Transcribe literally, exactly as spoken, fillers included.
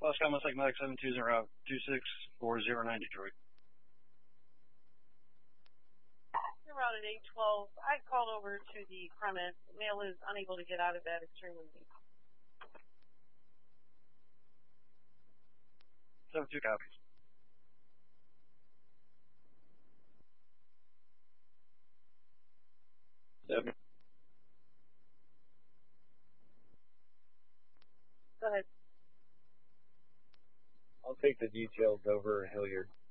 West Coast Mustang Medic seven two zero two six four zero nine Detroit. You're out at eight twelve. I called over to the premise. Male is unable to get out of bed, extremely weak. seven two copies. Seven. Go ahead. I'll take the details over Hilliard.